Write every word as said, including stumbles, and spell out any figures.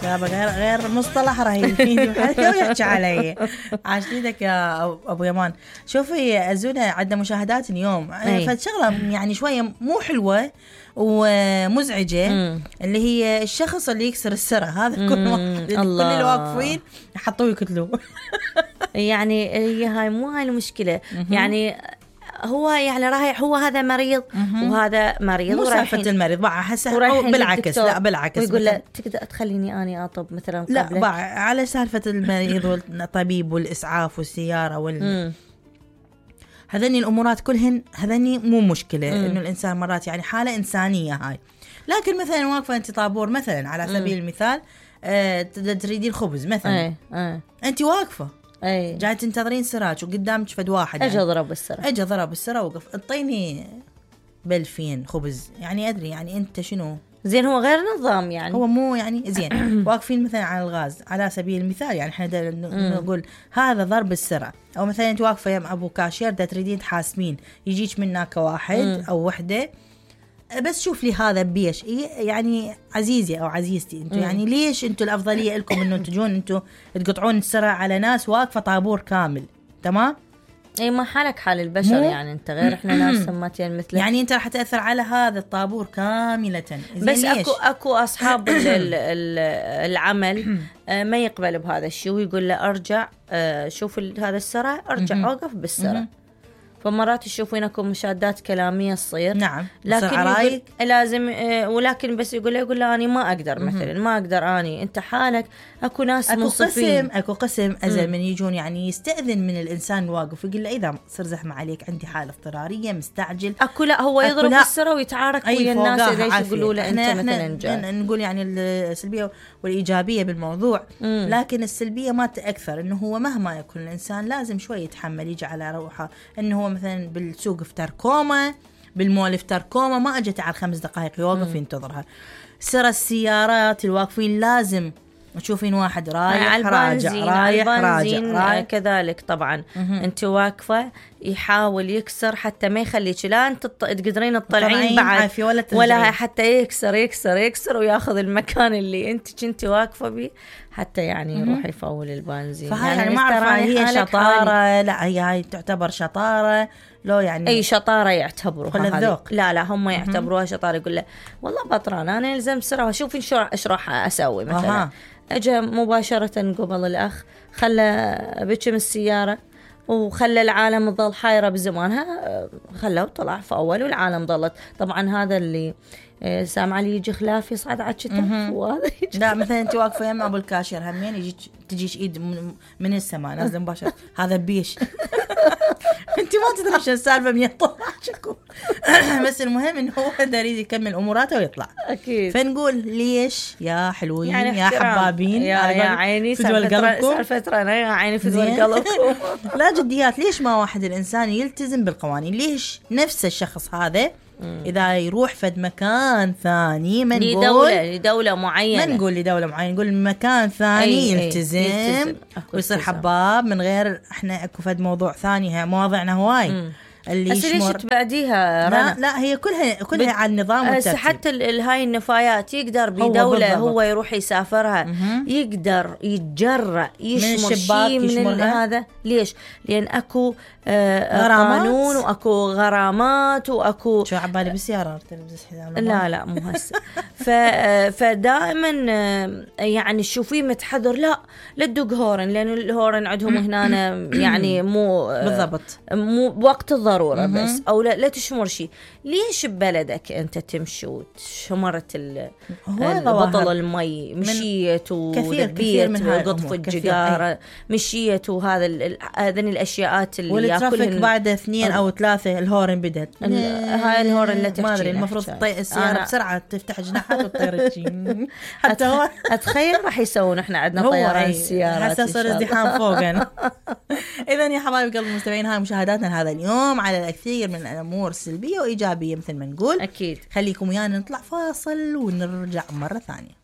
غير غير مصطلح رهيب فيني ويحكي علي. عاشتينك يا ابو يمان. شوفي أزونة عندنا مشاهدات اليوم فشغله يعني شويه مو حلوه ومزعجه مم. اللي هي الشخص اللي يكسر السرة هذا كل كل اللي واقفين يحطوه يقتلوه. يعني هي هاي مو هاي المشكله يعني هو يعني رايح هو هذا مريض وهذا مريض مو سالفة المريض بقى حسه بالعكس لا بالعكس ويقول له تقدر تخليني أنا أطب مثلا لا بقى على سالفة المريض والطبيب والإسعاف والسيارة وال هذني الأمورات كلهن هذني مو مشكلة مم. إنه الإنسان مرات يعني حالة إنسانية هاي. لكن مثلا واقفة أنت طابور مثلا على سبيل مم. المثال أه تريدين الخبز مثلا أي. أي. أنت واقفة أي. جاي تنتظرين سراج وقدامك فد واحد أجي ضرب السرة أجي ضرب السرة وقف اعطيني بلفين خبز يعني أدري يعني أنت شنو زين هو غير نظام يعني هو مو يعني زين واقفين مثلا على الغاز على سبيل المثال يعني احنا نقول هذا ضرب السرعة. او مثلا انت واقفه يم ابو كاشير دا تريدين تحاسبين يجيك منك واحد مم. او وحده بس شوف لي هذا بيش يعني عزيزي او عزيزتي انتم يعني ليش انتم الافضليه لكم انه تجون انتم تقطعون السرعة على ناس واقفه طابور كامل تمام. اي ما حالك حال البشر يعني انت غير احنا ناس سماتين مثلك يعني انت راح تاثر على هذا الطابور كامله. بس اكو اكو اصحاب العمل ما يقبل بهذا الشيء ويقول له ارجع شوف هذا السرعه ارجع اوقف بالسرعه. فمرات تشوفين اكو مشادات كلاميه تصير نعم لكن يقول لازم آه ولكن بس يقول له يقول له اني ما اقدر مثلا ما اقدر اني انت حالك اكو ناس اكو منصفين قسم اكو قسم ازل من يجون يعني يستاذن من الانسان واقف يقول له اذا صار زحمه عليك عندي حاله اضطراريه مستعجل اكو لا هو يضرب السره ويتعارك ويا الناس اذا يقولوا له انت مثلا جاي. نقول يعني السلبيه والايجابيه بالموضوع مم. لكن السلبيه ما تاكثر انه هو مهما يكون الانسان لازم شوي يتحمل يجي على روحه انه هو مثلا بالسوق افتر كوما بالمول افتر كوما ما اجت على خمس دقائق يوقف ينتظرها. سر السيارات الواقفين لازم تشوفين واحد رايح راجع رايح راجع, راجع كذلك طبعا انت واقفه يحاول يكسر حتى ما يخليك لا انت تقدرين تطلعين بعد ولا, ولا حتى يكسر يكسر يكسر وياخذ المكان اللي انت كنتي واقفه به حتى يعني يروح يفول البنزين. فهاي يعني ما اعرف هي شطاره لا هي هاي تعتبر شطاره لو يعني اي شطاره يعتبروها هذه لا لا هم يعتبروها شطاره. يقول له والله بطران انا الزم سرعه شوفي شو ايش راح اسوي مثلا أه. اجى مباشره قبل الاخ خلى بكم السياره وخلى العالم تظل حايره بزمانها خلاه وطلع فاول والعالم ظلت طبعا هذا اللي سامع لي يجي خلاف يصعد على الشتاف وهذا لا مثلا انت واقفه يم ابو الكاشير همين يجي تجيش ايد من السماء نازله مباشره هذا بيش انت ما تدري شو السالفه من يطلع شكو بس المهم انه هو داري يكمل اموراته ويطلع اكيد. فنقول ليش يا حلوين يعني يا حبابين يا, يا عيني سالفه انا يا عيني فدوى قلبكم لا جديات. ليش ما واحد الانسان يلتزم بالقوانين؟ ليش نفس الشخص هذا إذا يروح فد مكان ثاني ما نقول لدولة لدولة معينة ما نقول لدولة معينة نقول مكان ثاني أي يلتزم, أي يلتزم. ويصير حباب من غير إحنا أكو فد موضوع ثاني مواضعنا هواي مم. اللي يشمر ليش تبعديها لا لا هي كلها كلها على النظام والترتيب. حتى هاي النفايات يقدر بدولة هو, هو يروح يسافرها مم. يقدر يتجرأ يشمر شيء من, من هذا. ليش؟ لأن أكو آه قانون وأكو غرامات وأكو شو عبالي بالسيارة لا لا مو هسه فدائما يعني تشوفيه متحضر لا لا تدق هورن لأن الهورن عندهم هنا يعني مو بالضبط مو وقت الضرورة بس أو لا لا تشمر شيء. ليش ببلدك أنت تمشي وشمرت البطل المي مشيت ودبيت وقطف الجدارة مشيت وهذا هذين الأشياءات اللي ياكلهن بعد اثنين أو ثلاثة الهورن بدت هاي الهورن اللي تحكي ما أدري المفروض تطيق السيارة بسرعة تفتح جناحات وتطير تشين حتى هو أتخيل راح يسوون إحنا عندنا طيران سيارات حتى صار ازدحام فوقنا. إذن يا حبايب قلب المستمعين هاي مشاهداتنا هذا اليوم على الكثير من الأمور السلبية وإيجابية مثل ما نقول أكيد. خليكم ويانا نطلع فاصل ونرجع مرة ثانية.